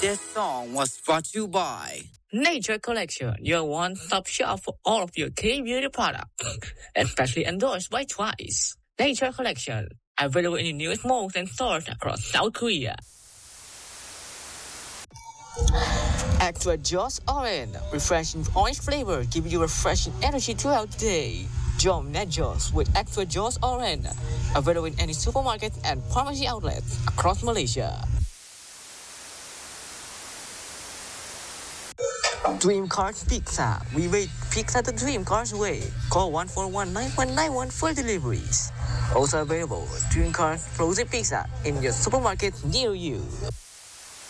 This song was brought to you by Nature Collection, your one-stop shop for all of your clean beauty products. Especially endorsed by Twice. Nature Collection, available in the newest malls and stores across South Korea. Extra Joss Orange, refreshing orange flavor, giving you refreshing energy throughout the day. Jom Net Joss with Extra Joss Orange, available in any supermarket and pharmacy outlets across Malaysia. Dream Cars Pizza. We made pizza the Dream Cars way. Call 141-9191 for deliveries. Also available, Dream Cars Frozen Pizza in your supermarket near you.